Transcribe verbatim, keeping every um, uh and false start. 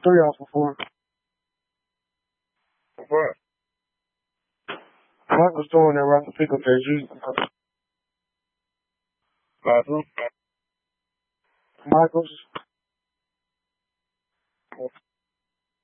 three off before. What? Michael's throwing that right to pick up that G. Like who? Michael's.